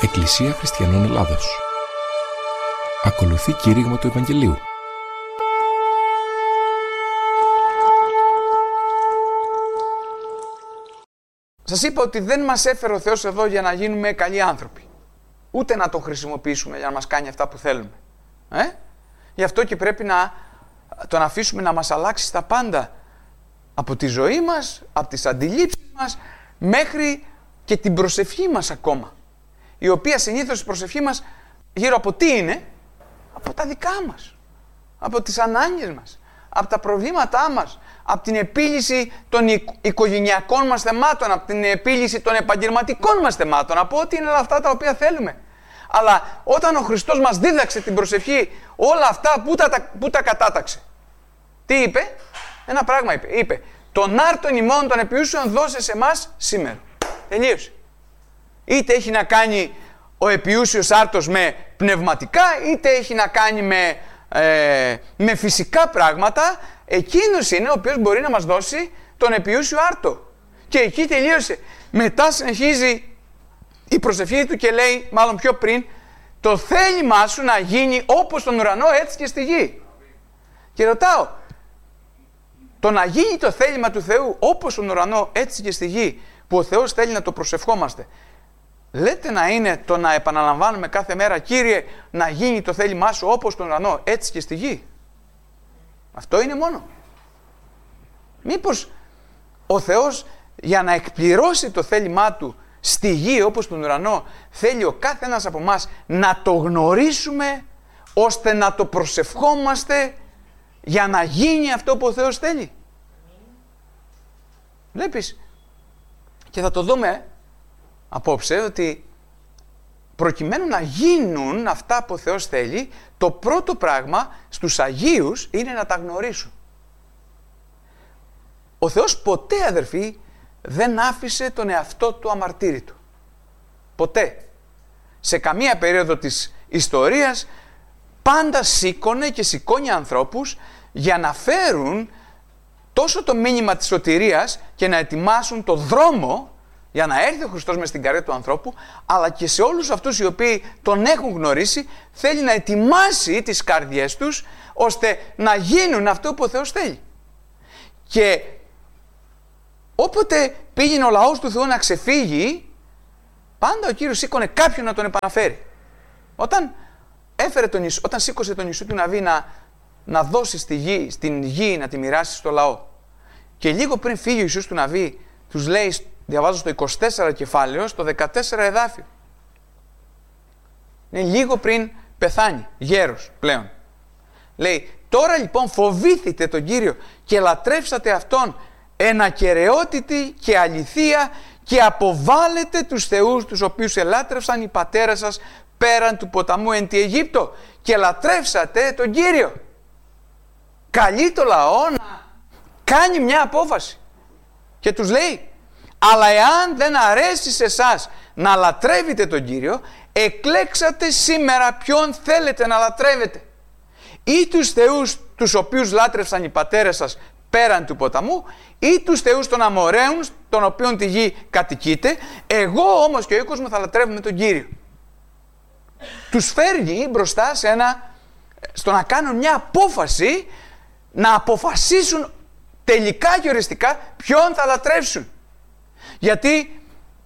Εκκλησία Χριστιανών Ελλάδος. Ακολουθεί κήρυγμα του Ευαγγελίου. Σας είπα ότι δεν μας έφερε ο Θεός εδώ για να γίνουμε καλοί άνθρωποι. Ούτε να τον χρησιμοποιήσουμε για να μας κάνει αυτά που θέλουμε. Γι' αυτό και πρέπει να τον αφήσουμε να μας αλλάξει στα πάντα. Από τη ζωή μας, από τις αντιλήψεις μας, μέχρι και την προσευχή μας ακόμα. Η οποία συνήθως η προσευχή μας γύρω από τι είναι? Από τα δικά μας. Από τις ανάγκες μας. Από τα προβλήματά μας. Από την επίλυση των οικογενειακών μας θεμάτων. Από την επίλυση των επαγγελματικών μας θεμάτων. Από ό,τι είναι αυτά τα οποία θέλουμε. Αλλά όταν ο Χριστός μας δίδαξε την προσευχή, όλα αυτά που τα κατάταξε? Τι είπε? Ένα πράγμα είπε. Είπε, τον άρτον ημών των επιούσεων δώσε σε εμάς σήμερα. Τελείωσε. Είτε έχει να κάνει ο επιούσιος άρτος με πνευματικά, είτε έχει να κάνει με φυσικά πράγματα, εκείνος είναι ο οποίος μπορεί να μας δώσει τον επιούσιο άρτο. Και εκεί τελείωσε. Μετά συνεχίζει η προσευχή του και λέει, μάλλον πιο πριν, το θέλημά σου να γίνει όπως στον ουρανό έτσι και στη γη. Και ρωτάω, το να γίνει το θέλημα του Θεού όπως στον ουρανό έτσι και στη γη, που ο Θεός θέλει να το προσευχόμαστε, λέτε να είναι το να επαναλαμβάνουμε κάθε μέρα, Κύριε, να γίνει το θέλημά σου όπως στον ουρανό έτσι και στη γη? Αυτό είναι μόνο? Μήπως ο Θεός για να εκπληρώσει το θέλημά του στη γη όπως στον ουρανό, θέλει ο κάθε ένας από εμάς να το γνωρίσουμε ώστε να το προσευχόμαστε για να γίνει αυτό που ο Θεός θέλει? Βλέπεις, και θα το δούμε απόψε, ότι προκειμένου να γίνουν αυτά που ο Θεός θέλει, το πρώτο πράγμα στους Αγίους είναι να τα γνωρίσουν. Ο Θεός ποτέ, αδερφοί, δεν άφησε τον εαυτό του αμαρτύρητο. Ποτέ. Σε καμία περίοδο της ιστορίας πάντα σήκωνε και σηκώνει ανθρώπους για να φέρουν τόσο το μήνυμα της σωτηρίας και να ετοιμάσουν το δρόμο για να έρθει ο Χριστός μες στην καρδιά του ανθρώπου, αλλά και σε όλους αυτούς οι οποίοι τον έχουν γνωρίσει, θέλει να ετοιμάσει τις καρδιές τους ώστε να γίνουν αυτό που ο Θεός θέλει. Και όποτε πήγαινε ο λαός του Θεού να ξεφύγει, πάντα ο Κύριος σήκωνε κάποιον να τον επαναφέρει. Όταν σήκωσε τον Ιησού του Ναβί να δώσει στην γη να τη μοιράσει στο λαό, και λίγο πριν φύγει ο Ιησούς του Ναβί, τους λέει, διαβάζω στο 24 κεφάλαιο, στο 14 εδάφιο. Είναι λίγο πριν πεθάνει, γέρος πλέον. Λέει, τώρα λοιπόν φοβήθητε τον Κύριο και λατρεύσατε Αυτόν εν ακεραιότητη και αληθεία και αποβάλλετε τους θεούς τους οποίους ελάτρευσαν οι πατέρες σας πέραν του ποταμού εν τη Αιγύπτο, και λατρεύσατε τον Κύριο. Καλεί το λαό να κάνει μια απόφαση και τους λέει, αλλά εάν δεν αρέσει σε εσάς να λατρεύετε τον Κύριο, εκλέξατε σήμερα ποιον θέλετε να λατρεύετε. Ή τους θεούς τους οποίους λάτρευσαν οι πατέρες σας πέραν του ποταμού, ή τους θεούς των Αμοραίων, των οποίων τη γη κατοικείτε. Εγώ όμως και ο οίκος μου θα λατρεύουμε τον Κύριο. Τους φέρνει μπροστά στο να κάνουν μια απόφαση, να αποφασίσουν τελικά και οριστικά ποιον θα λατρεύσουν. Γιατί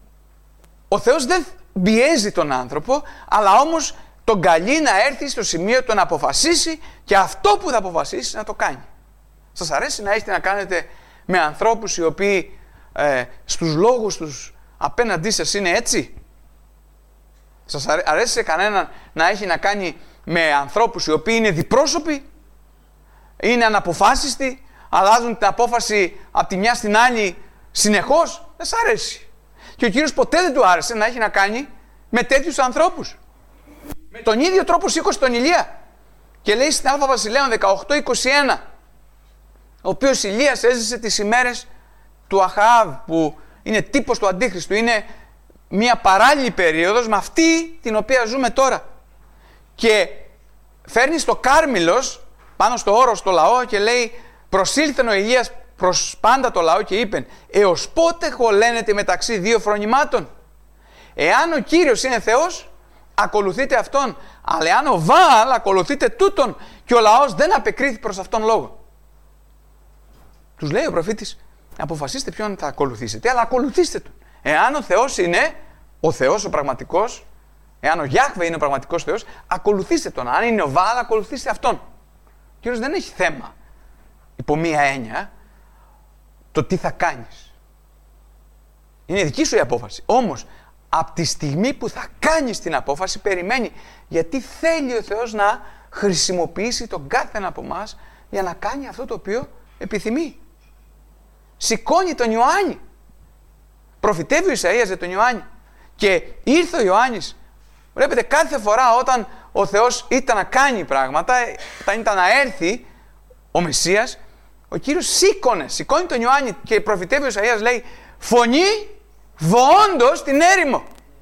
ο Θεός δεν πιέζει τον άνθρωπο, αλλά όμως τον καλεί να έρθει στο σημείο του να αποφασίσει, και αυτό που θα αποφασίσει να το κάνει. Σας αρέσει να έχετε να κάνετε με ανθρώπους οι οποίοι στους λόγους τους απέναντί σας είναι έτσι? Σας αρέσει σε κανέναν να έχει να κάνει με ανθρώπους οι οποίοι είναι διπρόσωποι, είναι αναποφάσιστοι, αλλάζουν την απόφαση από τη μια στην άλλη συνεχώς? Δεν σας αρέσει. Και ο Κύριος ποτέ δεν του άρεσε να έχει να κάνει με τέτοιους ανθρώπους. Με τον ίδιο τρόπο σήκωσε τον Ηλία και λέει στην Α Βασιλέων 18:21, ο οποίος Ηλίας έζησε τις ημέρες του Αχαάβ, που είναι τύπος του Αντίχριστου, είναι μια παράλληλη περίοδος με αυτή την οποία ζούμε τώρα. Και φέρνει στο Κάρμιλος, πάνω στο όρος, το λαό, και λέει, προσήλθεν ο Ηλίας προς πάντα το λαό και είπεν, έως πότε χωλένετε μεταξύ δύο φρονημάτων? Εάν ο Κύριος είναι Θεός, ακολουθείτε Αυτόν. Αλλά εάν ο Βαάλ, ακολουθείτε τούτον. Και ο λαός δεν απεκρίθη προς αυτόν λόγο. Τους λέει ο προφήτης, αποφασίστε ποιον θα ακολουθήσετε, αλλά ακολουθήστε τον. Εάν ο Θεός είναι ο Θεός ο πραγματικός, εάν ο Γιάχβε είναι ο πραγματικός Θεός, ακολουθήστε τον. Αν είναι ο Βαάλ, ακολουθήστε Αυτόν. Ο Κύριος δεν έχει θέμα, υπό μία έννοια, το τι θα κάνεις. Είναι δική σου η απόφαση. Όμως, από τη στιγμή που θα κάνεις την απόφαση, περιμένει, γιατί θέλει ο Θεός να χρησιμοποιήσει τον κάθε ένα από εμάς για να κάνει αυτό το οποίο επιθυμεί. Σηκώνει τον Ιωάννη. Προφητεύει ο Ισαΐας για τον Ιωάννη. Και ήρθε ο Ιωάννης. Βλέπετε, κάθε φορά όταν ο Θεός ήταν να κάνει πράγματα, όταν ήταν να έρθει ο Μεσσίας, ο Κύριος σηκώνει τον Ιωάννη και προφητεύει ο Ισαΐας, λέει, φωνή βοόντος την έρημο.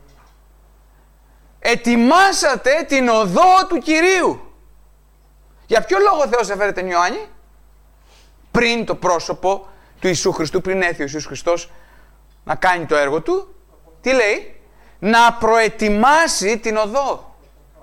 Ετοιμάσατε την οδό του Κυρίου. Για ποιο λόγο ο Θεός έφερε τον Ιωάννη? Πριν το πρόσωπο του Ιησού Χριστού, πριν έρθει ο Ιησούς Χριστός να κάνει το έργο του, τι λέει? Να προετοιμάσει την οδό.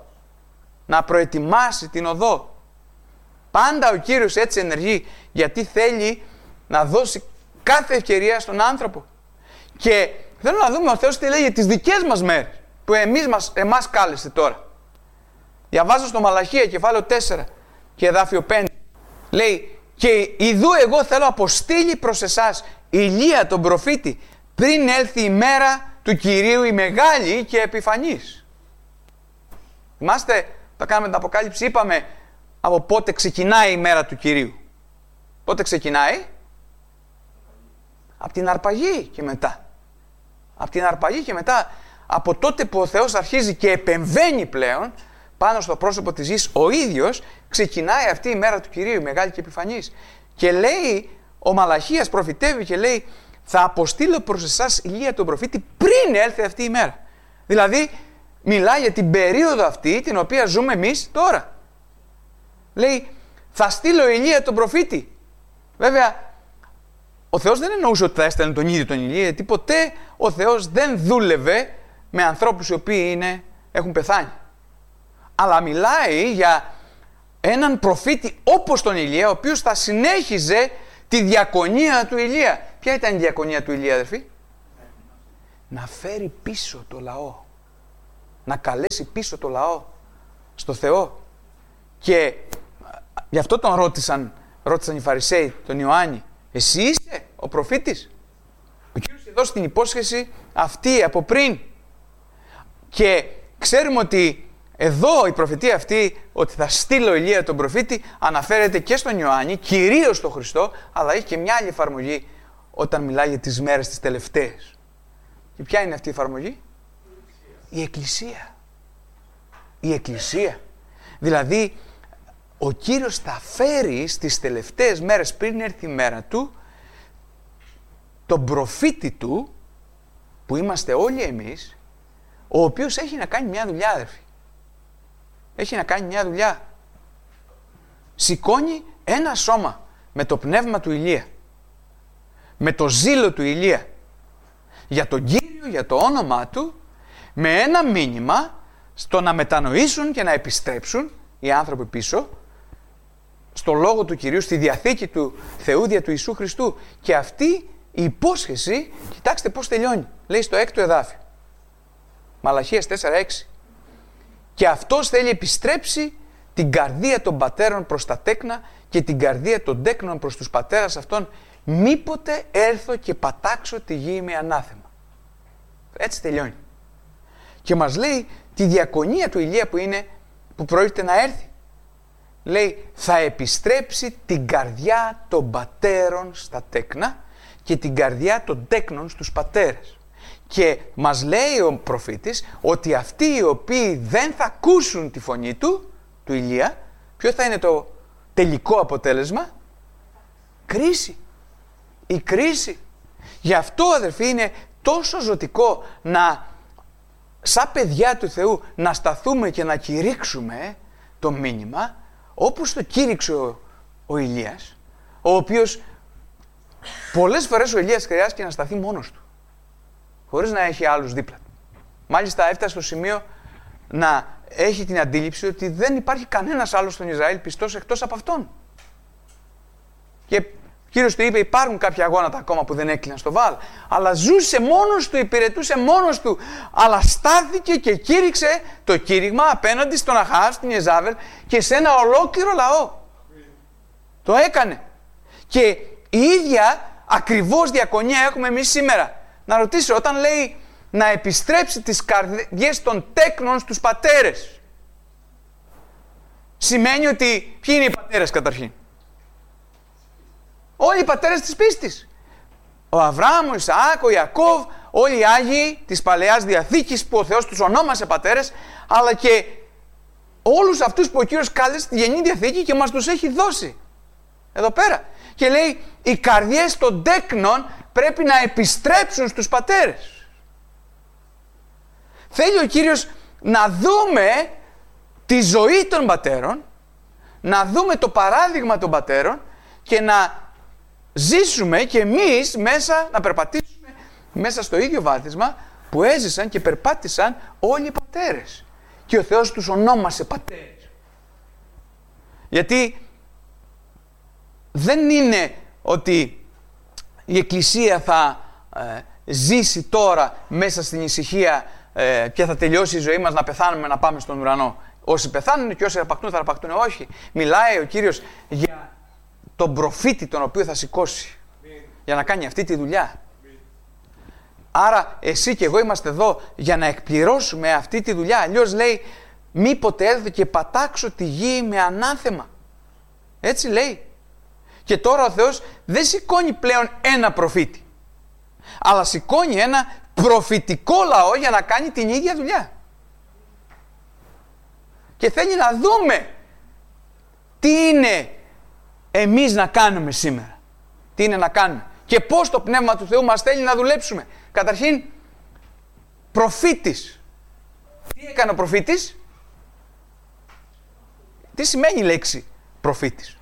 Να προετοιμάσει την οδό. Πάντα ο Κύριος έτσι ενεργεί, γιατί θέλει να δώσει κάθε ευκαιρία στον άνθρωπο. Και θέλω να δούμε ο Θεός τι λέει για τις δικές μας μέρες, που εμάς κάλεσε τώρα. Διαβάζω στο Μαλαχία κεφάλαιο 4 και εδάφιο 5. Λέει, και ιδού εγώ θέλω αποστείλει προς εσάς Ηλία τον προφήτη, πριν έλθει η μέρα του Κυρίου η μεγάλη και επιφανής. Θυμάστε, όταν κάναμε την Αποκάλυψη, είπαμε από πότε ξεκινάει η μέρα του Κυρίου. Πότε ξεκινάει? Από την αρπαγή και μετά. Από την αρπαγή και μετά, από τότε που ο Θεός αρχίζει και επεμβαίνει πλέον πάνω στο πρόσωπο της γης, ο ίδιος ξεκινάει αυτή η μέρα του Κυρίου, η μεγάλη και επιφανής. Και λέει, ο Μαλαχίας προφητεύει και λέει, θα αποστείλω προς εσάς Ηλία τον προφήτη πριν έλθει αυτή η μέρα. Δηλαδή, μιλάει για την περίοδο αυτή την οποία ζούμε εμείς τώρα. Λέει, θα στείλω Ηλία τον προφήτη. Βέβαια, ο Θεός δεν εννοούσε ότι θα έστελνε τον ίδιο τον Ηλία, γιατί ποτέ ο Θεός δεν δούλευε με ανθρώπους οι οποίοι έχουν πεθάνει. Αλλά μιλάει για έναν προφήτη όπως τον Ηλία, ο οποίος θα συνέχιζε τη διακονία του Ηλία. Ποια ήταν η διακονία του Ηλία, αδερφοί? Να φέρει πίσω το λαό. Να καλέσει πίσω το λαό στο Θεό. Και γι' αυτό τον ρώτησαν οι Φαρισαίοι, τον Ιωάννη, εσύ είσαι ο προφήτης? Ο Κύριος είχε δώσει την υπόσχεση αυτή από πριν. Και ξέρουμε ότι εδώ η προφητεία αυτή, ότι θα στείλω Ηλία τον προφήτη, αναφέρεται και στον Ιωάννη, κυρίως στον Χριστό, αλλά έχει και μια άλλη εφαρμογή όταν μιλάει για τις μέρες τις τελευταίες. Και ποια είναι αυτή η εφαρμογή? Η Εκκλησία. Η Εκκλησία. Δηλαδή, ο Κύριος θα φέρει στις τελευταίες μέρες πριν έρθει η μέρα Του, τον προφήτη Του, που είμαστε όλοι εμείς, ο οποίος έχει να κάνει μια δουλειά, αδερφοί. Έχει να κάνει μια δουλειά. Σηκώνει ένα σώμα με το πνεύμα του Ηλία, με το ζήλο του Ηλία, για τον Κύριο, για το όνομά Του, με ένα μήνυμα στο να μετανοήσουν και να επιστρέψουν οι άνθρωποι πίσω στο Λόγο του Κυρίου, στη Διαθήκη του Θεού δια του Ιησού Χριστού. Και αυτή η υπόσχεση, κοιτάξτε πώς τελειώνει. Λέει στο 6ο εδάφιο, Μαλαχίας 4:6. Και αυτός θέλει επιστρέψει την καρδία των πατέρων προς τα τέκνα και την καρδία των τέκνων προς τους πατέρας αυτών, μήποτε έρθω και πατάξω τη γη με ανάθεμα. Έτσι τελειώνει. Και μας λέει τη διακονία του Ηλία που πρόκειται να έρθει. Λέει, θα επιστρέψει την καρδιά των πατέρων στα τέκνα και την καρδιά των τέκνων στους πατέρες. Και μας λέει ο προφήτης ότι αυτοί οι οποίοι δεν θα ακούσουν τη φωνή του Ηλία, ποιο θα είναι το τελικό αποτέλεσμα? Κρίση. Η κρίση. Γι' αυτό, αδερφοί, είναι τόσο ζωτικό σαν παιδιά του Θεού, να σταθούμε και να κηρύξουμε το μήνυμα, όπως το κήρυξε ο Ηλίας, ο οποίος πολλές φορές ο Ηλίας χρειάστηκε να σταθεί μόνος του, χωρίς να έχει άλλους δίπλα του. Μάλιστα έφτασε στο σημείο να έχει την αντίληψη ότι δεν υπάρχει κανένας άλλος στον Ισραήλ πιστός εκτός από αυτόν. Και ο Κύριος του είπε: υπάρχουν κάποια γόνατα ακόμα που δεν έκλειναν στο Βαάλ. Αλλά ζούσε μόνος του, υπηρετούσε μόνος του. Αλλά στάθηκε και κήρυξε το κήρυγμα απέναντι στον Αχάβ, στην Ιεζάβελ και σε ένα ολόκληρο λαό. Το έκανε. Και η ίδια ακριβώς διακονία έχουμε εμείς σήμερα. Να ρωτήσω, όταν λέει να επιστρέψει τις καρδιές των τέκνων στους πατέρες, σημαίνει ότι ποιοι είναι οι πατέρες καταρχήν? Όλοι οι πατέρες της πίστης. Ο Αβραάμ, ο Ισαάκ, ο Ιακώβ, όλοι οι Άγιοι της Παλαιάς Διαθήκης που ο Θεός τους ονόμασε πατέρες, αλλά και όλους αυτούς που ο Κύριος κάλεσε στη Γενή Διαθήκη και μας τους έχει δώσει. Εδώ πέρα. Και λέει, οι καρδιές των τέκνων πρέπει να επιστρέψουν στους πατέρες. Θέλει ο Κύριος να δούμε τη ζωή των πατέρων, να δούμε το παράδειγμα των πατέρων και να ζήσουμε και εμείς μέσα, να περπατήσουμε μέσα στο ίδιο βάθισμα που έζησαν και περπάτησαν όλοι οι πατέρες. Και ο Θεός τους ονόμασε πατέρες. Γιατί δεν είναι ότι η Εκκλησία θα ζήσει τώρα μέσα στην ησυχία και θα τελειώσει η ζωή μας να πεθάνουμε να πάμε στον ουρανό. Όσοι πεθάνουν και όσοι αρπακτούν θα αρπακτούν. Όχι. Μιλάει ο Κύριος για τον προφήτη τον οποίο θα σηκώσει για να κάνει αυτή τη δουλειά. Άρα εσύ και εγώ είμαστε εδώ για να εκπληρώσουμε αυτή τη δουλειά. Αλλιώς λέει, μήποτε έρθω και πατάξω τη γη με ανάθεμα. Έτσι λέει. Και τώρα ο Θεός δεν σηκώνει πλέον ένα προφήτη, αλλά σηκώνει ένα προφητικό λαό για να κάνει την ίδια δουλειά. Και θέλει να δούμε τι είναι εμείς να κάνουμε σήμερα. Τι είναι να κάνουμε. Και πώς το Πνεύμα του Θεού μας θέλει να δουλέψουμε. Καταρχήν, προφήτης. Τι έκανε ο προφήτης? Τι σημαίνει η λέξη προφήτης?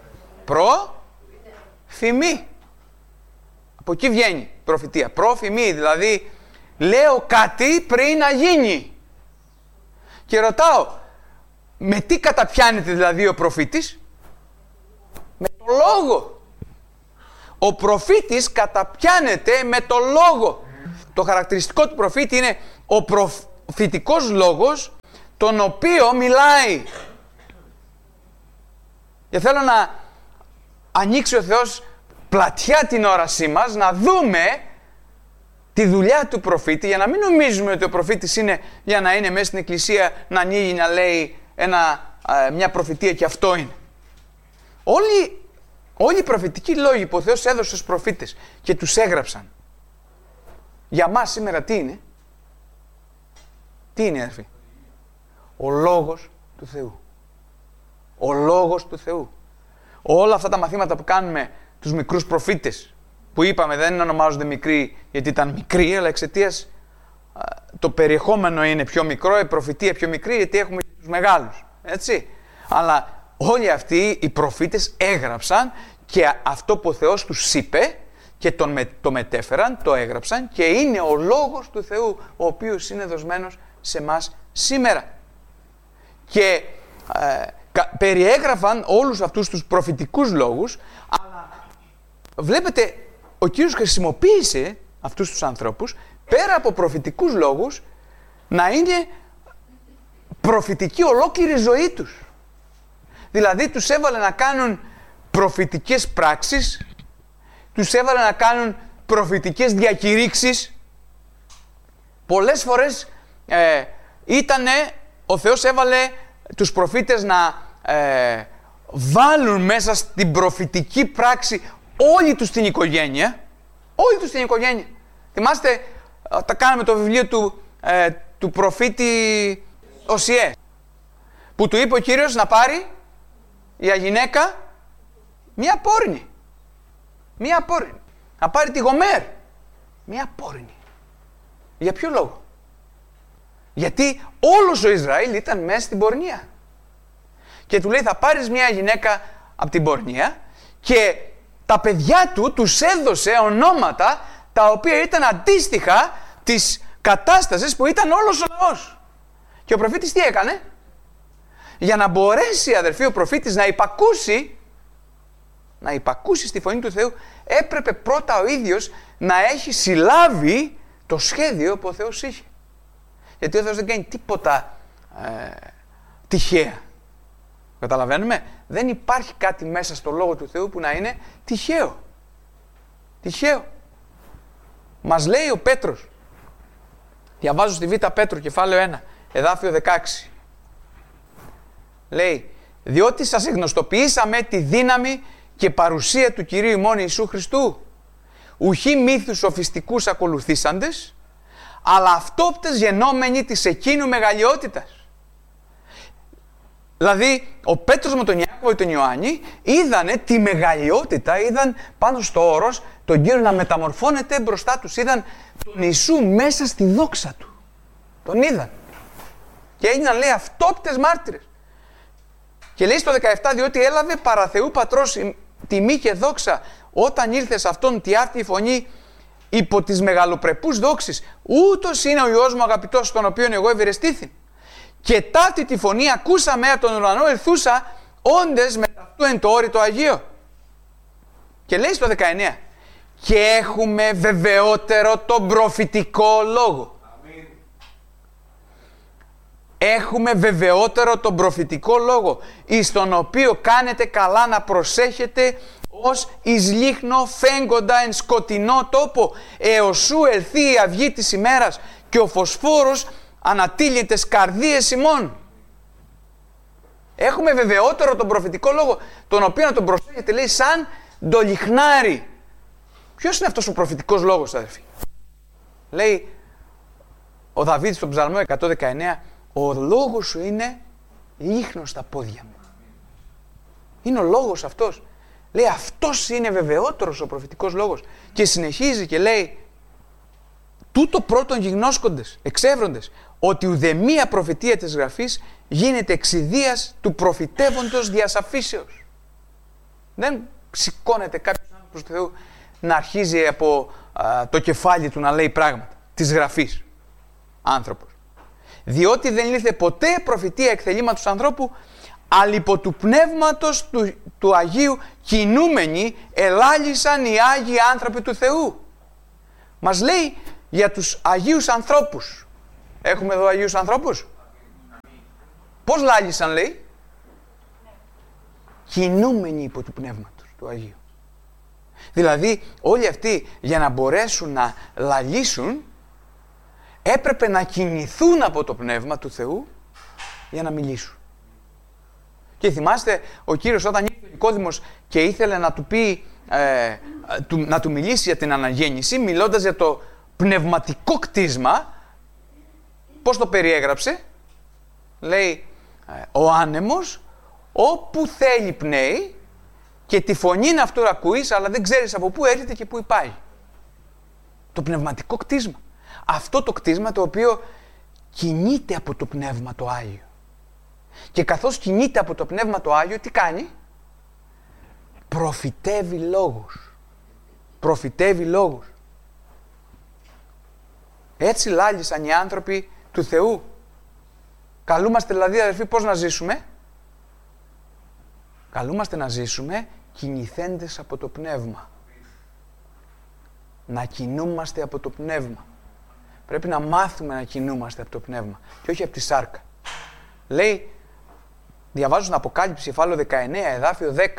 Προφημή. Από εκεί βγαίνει προφητεία. Προφημή, δηλαδή λέω κάτι πριν να γίνει. Και ρωτάω, με τι καταπιάνεται δηλαδή ο προφήτης? Με το λόγο. Ο προφήτης καταπιάνεται με το λόγο. Το χαρακτηριστικό του προφήτη είναι ο προφητικός λόγος, τον οποίο μιλάει. Και θέλω να ανοίξει ο Θεός πλατιά την όρασή μας, να δούμε τη δουλειά του προφήτη, για να μην νομίζουμε ότι ο προφήτης είναι για να είναι μέσα στην εκκλησία, να ανοίγει, να λέει μια προφητεία και αυτό είναι. Όλοι οι προφητικοί λόγοι που ο Θεός έδωσε στους προφήτες και τους έγραψαν, για μας σήμερα τι είναι? Τι είναι, αδερφοί? Ο Λόγος του Θεού. Ο Λόγος του Θεού. Όλα αυτά τα μαθήματα που κάνουμε τους μικρούς προφήτες, που είπαμε δεν ονομάζονται μικροί γιατί ήταν μικροί, αλλά εξαιτίας το περιεχόμενο είναι πιο μικρό, η προφητεία πιο μικρή γιατί έχουμε και τους μεγάλους. Έτσι. Αλλά όλοι αυτοί οι προφήτες έγραψαν και αυτό που ο Θεός τους είπε και το μετέφεραν, το έγραψαν και είναι ο Λόγος του Θεού ο οποίος είναι δοσμένος σε μας σήμερα. Και περιέγραφαν όλους αυτούς τους προφητικούς λόγους, αλλά βλέπετε ο Κύριος χρησιμοποίησε αυτούς τους ανθρώπους πέρα από προφητικούς λόγους να είναι προφητική ολόκληρη ζωή τους. Δηλαδή τους έβαλε να κάνουν προφητικές πράξεις, τους έβαλε να κάνουν προφητικές διακηρύξεις. Πολλές φορές ο Θεός έβαλε τους προφήτες να βάλουν μέσα στην προφητική πράξη όλη τους την οικογένεια. Όλη τους την οικογένεια. Θυμάστε, τα κάναμε το βιβλίο του προφήτη Οσιέ, που του είπε ο Κύριος να πάρει η γυναίκα μία πόρνη. Μία πόρνη. Να πάρει τη Γομέρ. Μία πόρνη. Για ποιο λόγο? Γιατί όλος ο Ισραήλ ήταν μέσα στην πορνεία. Και του λέει θα πάρεις μια γυναίκα από την πορνεία και τα παιδιά του τους έδωσε ονόματα τα οποία ήταν αντίστοιχα της κατάστασης που ήταν όλος ο λαός. Και ο προφήτης τι έκανε? Για να μπορέσει, αδερφοί, ο προφήτης να υπακούσει στη φωνή του Θεού, έπρεπε πρώτα ο ίδιος να έχει συλλάβει το σχέδιο που ο Θεός είχε. Γιατί ο Θεός δεν κάνει τίποτα τυχαία. Καταλαβαίνουμε? Δεν υπάρχει κάτι μέσα στο Λόγο του Θεού που να είναι τυχαίο. Τυχαίο. Μας λέει ο Πέτρος, διαβάζω στη Β' Πέτρου, κεφάλαιο 1, εδάφιο 16. Λέει, διότι σας εγνωστοποιήσαμε τη δύναμη και παρουσία του Κυρίου ημών Ιησού Χριστού, ουχή μύθους σοφιστικούς ακολουθήσαντες, αλλά αυτόπτες γενόμενοι της εκείνου μεγαλειότητας. Δηλαδή, ο Πέτρος με τον Ιάκωβο και τον Ιωάννη είδανε τη μεγαλειότητα, είδαν πάνω στο όρος τον Κύριο να μεταμορφώνεται μπροστά τους, είδαν τον Ιησού μέσα στη δόξα του. Τον είδαν. Και έγιναν, λέει, αυτόπτες μάρτυρες. Και λέει στο 17, διότι έλαβε παρά Θεού Πατρός τιμή και δόξα όταν ήρθε σε αυτόν τη αυτή η φωνή υπό τις μεγαλοπρεπούς δόξεις. Ούτως είναι ο Υιός μου αγαπητός, στον οποίον εγώ ευηρεστήθην. Και ταύτη τη φωνή ακούσαμε από τον ουρανό ελθούσα, όντες με ταυτού εν το όρη το Αγίο. Και λέει στο 19, και έχουμε βεβαιότερο τον προφητικό λόγο. Αμήν. Έχουμε βεβαιότερο τον προφητικό λόγο, εις τον οποίο κάνετε καλά να προσέχετε ως εις λίχνο φέγγοντα εν σκοτεινό τόπο, έως σου ελθεί η αυγή της ημέρας και ο φωσφόρος ανατύλιεται στις καρδίες ημών. Έχουμε βεβαιότερο τον προφητικό λόγο, τον οποίο να τον προσέχετε, λέει, σαν το λιχνάρι. Ποιος είναι αυτός ο προφητικός λόγος, αδερφοί? Λέει ο Δαβίδ στον Ψαλμό 119, ο λόγος σου είναι λίχνος στα πόδια μου. Είναι ο λόγος αυτός. Λέει, αυτός είναι βεβαιότερος ο προφητικός λόγος. Και συνεχίζει και λέει, τούτο πρώτον γιγνώσκοντες, εξεύροντες, ότι ουδεμία προφητεία της Γραφής γίνεται εξιδίας του προφητεύοντος διασαφήσεως. Δεν σηκώνεται κάποιος άνθρωπος του Θεού να αρχίζει από το κεφάλι του να λέει πράγματα της Γραφής. Άνθρωπος. Διότι δεν ήλθε ποτέ προφητεία εκθελήματος ανθρώπου, αλλά υπό του πνεύματος του Αγίου κινούμενοι ελάλησαν οι Άγιοι άνθρωποι του Θεού. Μας λέει για τους Αγίους ανθρώπους. Έχουμε εδώ Αγίους ανθρώπους? Πώς λάλησαν, λέει? Κινούμενοι υπό του πνεύματος του Αγίου. Δηλαδή όλοι αυτοί για να μπορέσουν να λαλήσουν έπρεπε να κινηθούν από το πνεύμα του Θεού για να μιλήσουν. Και θυμάστε ο Κύριος όταν ήρθε ο Νικόδημος και ήθελε να του πει, να του μιλήσει για την αναγέννηση, μιλώντας για το πνευματικό κτίσμα, πώς το περιέγραψε? Λέει, ο άνεμος όπου θέλει πνέει και τη φωνή είναι αυτού ακούεις, αλλά δεν ξέρεις από πού έρχεται και πού πάει. Το πνευματικό κτίσμα. Αυτό το κτίσμα το οποίο κινείται από το Πνεύμα το Άγιο. Και καθώς κινείται από το Πνεύμα το Άγιο, τι κάνει? Προφητεύει λόγους. Προφητεύει λόγους. Έτσι λάλησαν οι άνθρωποι του Θεού. Καλούμαστε δηλαδή, αδερφοί, πώς να ζήσουμε? Καλούμαστε να ζήσουμε κινηθέντες από το Πνεύμα. Να κινούμαστε από το Πνεύμα. Πρέπει να μάθουμε να κινούμαστε από το Πνεύμα και όχι από τη σάρκα. Λέει, διαβάζω στην Αποκάλυψη, κεφάλαιο 19, εδάφιο 10.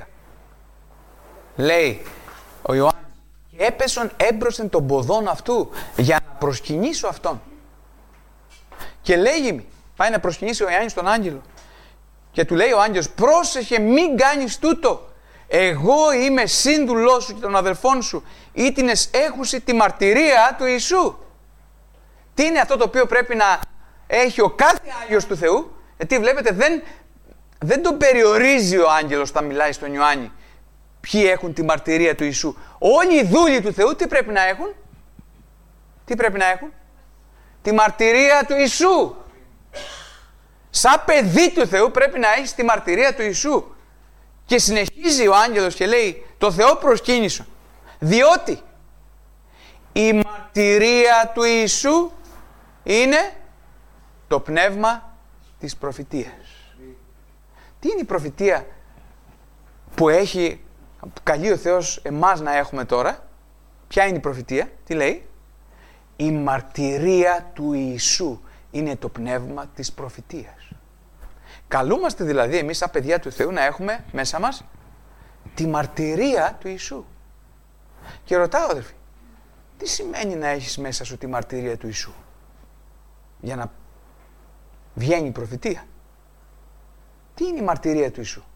Λέει ο Ιωάννης, και έπεσον έμπροσθεν των ποδών αυτού για να προσκυνήσω αυτόν. Και λέγει, πάει να προσκυνήσει ο Ιωάννης τον άγγελο. Και του λέει ο άγγελος, πρόσεχε μην κάνεις τούτο. Εγώ είμαι σύντουλός σου και των αδελφών σου, ήτινες έχουσι τη μαρτυρία του Ιησού. Τι είναι αυτό το οποίο πρέπει να έχει ο κάθε Άγιος του Θεού? Γιατί βλέπετε δεν τον περιορίζει ο άγγελος όταν μιλάει στον Ιωάννη. Ποιοι έχουν τη μαρτυρία του Ιησού? Όλοι οι δούλοι του Θεού τι πρέπει να έχουν? Τι πρέπει να έχουν? Τη μαρτυρία του Ιησού. Σαν παιδί του Θεού πρέπει να έχεις τη μαρτυρία του Ιησού. Και συνεχίζει ο άγγελος και λέει, το Θεό προσκύνησον, διότι η μαρτυρία του Ιησού είναι το πνεύμα της προφητείας. Τι είναι η προφητεία που καλεί ο Θεός εμάς να έχουμε τώρα? Ποια είναι η προφητεία? Τι λέει? Η μαρτυρία του Ιησού είναι το πνεύμα της προφητείας. Καλούμαστε δηλαδή εμείς σαν παιδιά του Θεού να έχουμε μέσα μας τη μαρτυρία του Ιησού. Και ρωτάω, αδελφοί, τι σημαίνει να έχεις μέσα σου τη μαρτυρία του Ιησού? Για να βγαίνει η προφητεία. Τι είναι η μαρτυρία του Ιησού?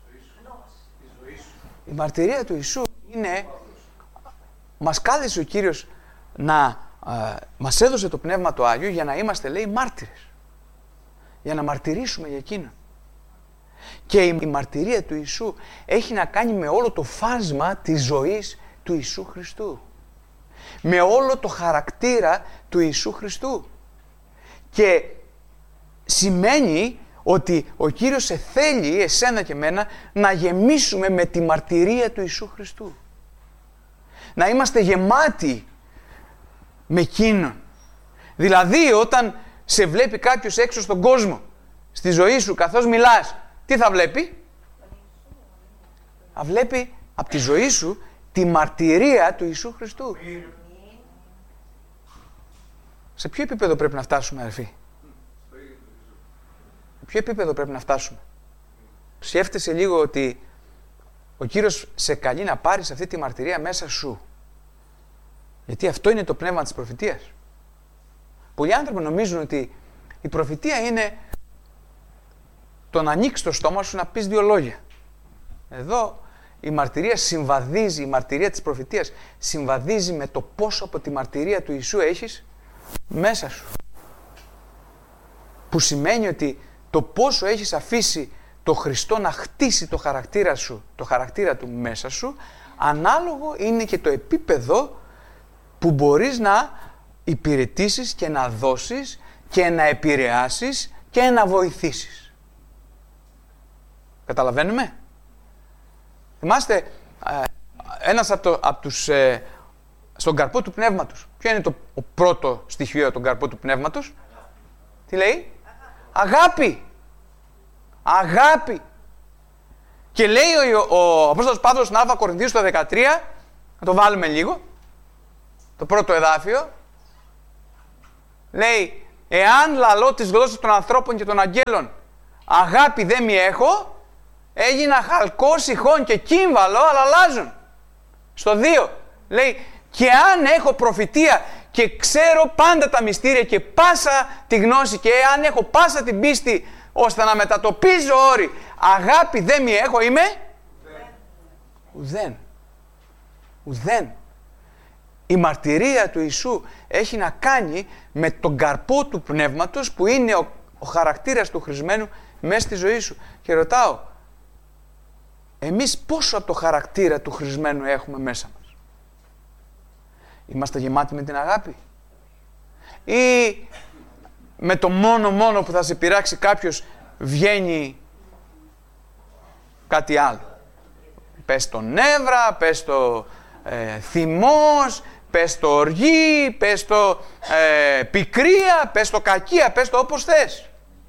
Η μαρτυρία του Ιησού είναι, μας κάλεσε ο Κύριος μας έδωσε το Πνεύμα το Άγιο για να είμαστε, λέει, μάρτυρες. Για να μαρτυρήσουμε για Εκείνον. Και η μαρτυρία του Ιησού έχει να κάνει με όλο το φάσμα της ζωής του Ιησού Χριστού. Με όλο το χαρακτήρα του Ιησού Χριστού. Και σημαίνει ότι ο Κύριος θέλει εσένα και εμένα να γεμίσουμε με τη μαρτυρία του Ιησού Χριστού. Να είμαστε γεμάτοι με Εκείνον. Δηλαδή όταν σε βλέπει κάποιος έξω στον κόσμο, στη ζωή σου, καθώς μιλάς, τι θα βλέπει? Θα βλέπει από τη ζωή σου τη μαρτυρία του Ιησού Χριστού. Σε ποιο επίπεδο πρέπει να φτάσουμε, αδελφοί? Σε ποιο επίπεδο πρέπει να φτάσουμε? Σκέφτεσαι λίγο ότι ο Κύριος σε καλεί να πάρεις αυτή τη μαρτυρία μέσα σου. Γιατί αυτό είναι το πνεύμα της προφητείας. Πολλοί άνθρωποι νομίζουν ότι η προφητεία είναι το να ανοίξεις το στόμα σου να πεις δύο λόγια. Εδώ η μαρτυρία συμβαδίζει, η μαρτυρία της προφητείας συμβαδίζει με το πόσο από τη μαρτυρία του Ιησού έχεις μέσα σου. Που σημαίνει ότι το πόσο έχεις αφήσει το Χριστό να χτίσει το χαρακτήρα σου, το χαρακτήρα του μέσα σου, ανάλογο είναι και το επίπεδο που μπορείς να υπηρετήσεις και να δώσεις και να επηρεάσεις και να βοηθήσεις. Καταλαβαίνουμε? Θυμάστε ένας από τους στον καρπό του πνεύματος. Ποιο είναι το πρώτο στοιχείο των καρπό του πνεύματος? Τι λέει? Αγάπη. Αγάπη. Και λέει ο Απόστολος Παύλος στην Α Κορινθίους στο 13, να το βάλουμε λίγο, το πρώτο εδάφιο, λέει, εάν λαλώ τις γλώσσες των ανθρώπων και των αγγέλων, αγάπη δεν μη έχω, έγινα χαλκό, σιχών και κύμβαλο, αλλά αλλάζουν. Στο 2 λέει, και αν έχω προφητεία και ξέρω πάντα τα μυστήρια και πάσα τη γνώση και αν έχω πάσα την πίστη ώστε να μετατοπίζω όρη, αγάπη δεν μη έχω, είμαι ουδέν. Ουδέν. Η μαρτυρία του Ιησού έχει να κάνει με τον καρπό του πνεύματος που είναι ο χαρακτήρας του χρησμένου μέσα στη ζωή σου. Και ρωτάω, εμείς πόσο από το χαρακτήρα του χρησμένου έχουμε μέσα μας? Είμαστε γεμάτοι με την αγάπη? Ή με το μόνο που θα σε πειράξει κάποιος βγαίνει κάτι άλλο? Πες το νεύρα, πες το θυμός, πες το οργή, πες το πικρία, πες το κακία, πες το όπως θες.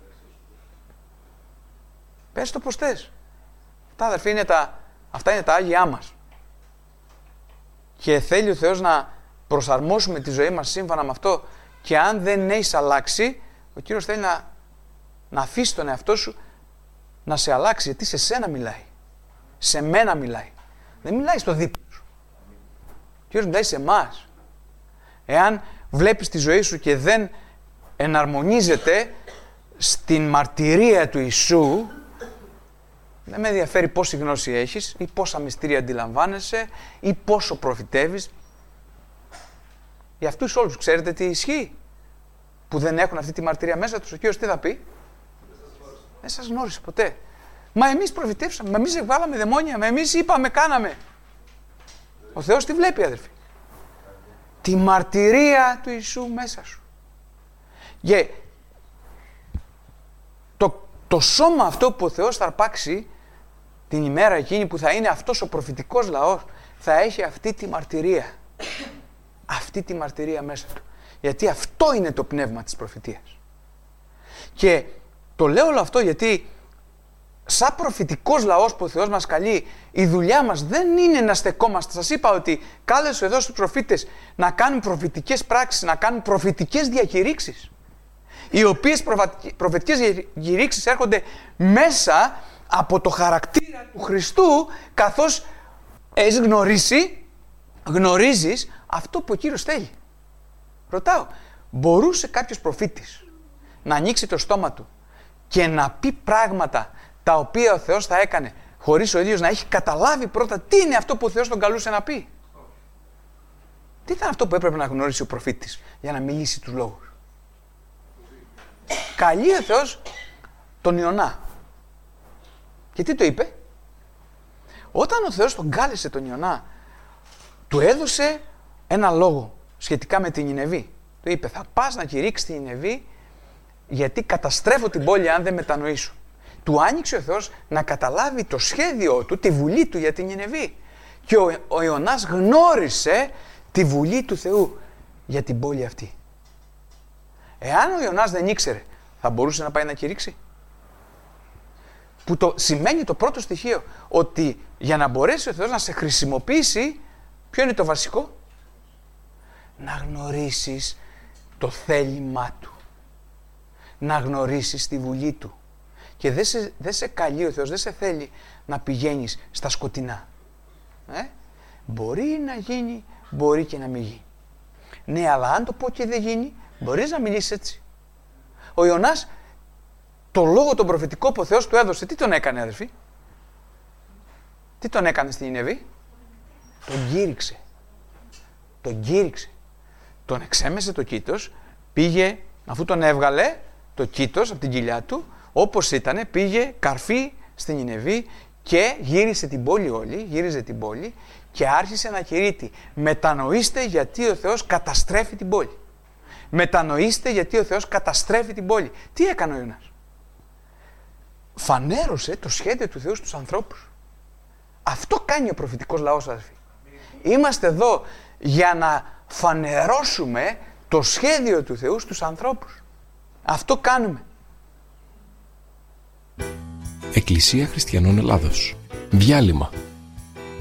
Πες το όπως θες. Αυτά, αδερφοί, αυτά είναι τα Άγια μας. Και θέλει ο Θεός να προσαρμόσουμε τη ζωή μας σύμφωνα με αυτό. Και αν δεν έχεις αλλάξει, ο Κύριος θέλει να αφήσει τον εαυτό σου να σε αλλάξει, γιατί σε σένα μιλάει. Σε μένα μιλάει. Δεν μιλάει στο δίπλα σου. Ο Κύριος μιλάει σε εμάς. Εάν βλέπεις τη ζωή σου και δεν εναρμονίζεται στην μαρτυρία του Ιησού, δεν με ενδιαφέρει πόση γνώση έχεις ή πόσα μυστήρια αντιλαμβάνεσαι ή πόσο προφητεύεις. Για αυτούς όλους ξέρετε τι ισχύει? Που δεν έχουν αυτή τη μαρτυρία μέσα τους, ο Κύριος τι θα πει? Δεν σας γνώρισε ποτέ. Μα εμείς προφητεύσαμε, μα εμείς βάλαμε δαιμόνια, μα εμείς είπαμε, κάναμε. Ο Θεός τι βλέπει, αδερφοί? Τη μαρτυρία του Ιησού μέσα σου. Και το σώμα αυτό που ο Θεός θα αρπάξει την ημέρα εκείνη που θα είναι αυτός ο προφητικός λαός, θα έχει αυτή τη μαρτυρία. Αυτή τη μαρτυρία μέσα του. Γιατί αυτό είναι το πνεύμα της προφητείας. Και το λέω όλο αυτό γιατί σαν προφητικός λαός που ο Θεός μας καλεί, η δουλειά μας δεν είναι να στεκόμαστε. Σας είπα ότι κάλεσε εδώ στους προφήτες να κάνουν προφητικές πράξεις, να κάνουν προφητικές διακηρύξεις. Οι οποίες προφητικές διακηρύξεις έρχονται μέσα από το χαρακτήρα του Χριστού, καθώς έχεις γνωρίζεις αυτό που ο Κύριος θέλει. Ρωτάω, μπορούσε κάποιος προφήτης να ανοίξει το στόμα του και να πει πράγματα τα οποία ο Θεός θα έκανε χωρίς ο ίδιος να έχει καταλάβει πρώτα τι είναι αυτό που ο Θεός τον καλούσε να πει? Τι ήταν αυτό που έπρεπε να γνωρίσει ο προφήτης για να μιλήσει τους λόγους? Καλεί ο Θεός τον Ιωνά. Και τι το είπε? Όταν ο Θεός τον κάλεσε τον Ιωνά, του έδωσε ένα λόγο σχετικά με την Νινεβή. Του είπε, θα πας να κηρύξεις την Νινεβή, γιατί καταστρέφω την πόλη αν δεν μετανοήσω. Του άνοιξε ο Θεός να καταλάβει το σχέδιό του, τη βουλή του για την Νινεβή. Και ο Ιωνάς γνώρισε τη βουλή του Θεού για την πόλη αυτή. Εάν ο Ιωνάς δεν ήξερε, θα μπορούσε να πάει να κηρύξει? Που το σημαίνει το πρώτο στοιχείο, ότι για να μπορέσει ο Θεός να σε χρησιμοποιήσει, ποιο είναι το βασικό? Να γνωρίσεις το θέλημά Του. Να γνωρίσεις τη βουλή Του. Και δεν σε καλεί ο Θεός, δεν σε θέλει να πηγαίνεις στα σκοτεινά. Μπορεί να γίνει, μπορεί και να μην γίνει. Ναι, αλλά αν το πω και δεν γίνει, μπορείς να μιλήσεις έτσι. Ο Ιωνάς, το λόγο τον προφητικό που ο Θεός του έδωσε, τι τον έκανε, αδερφοί? Τι τον έκανε στην Νινεβή? Τον κήρυξε. Τον κήρυξε. Τον εξέμεσε το κήτος, πήγε, αφού τον έβγαλε το κήτος από την κοιλιά του, όπως ήτανε, πήγε καρφί στην Νινεβή και γύρισε την πόλη όλη, γύριζε την πόλη και άρχισε να κηρύττει. Μετανοήστε γιατί ο Θεός καταστρέφει την πόλη. Μετανοήστε γιατί ο Θεός καταστρέφει την πόλη. Τι έκανε ο Ιωνάς? Φανέρωσε το σχέδιο του Θεού στους ανθρώπους. Αυτό κάνει ο προφητικός λαός, αδελφοί. Είμαστε εδώ για να φανερώσουμε το σχέδιο του Θεού στους ανθρώπους. Αυτό κάνουμε. Εκκλησία Χριστιανών Ελλάδος. Διάλειμμα.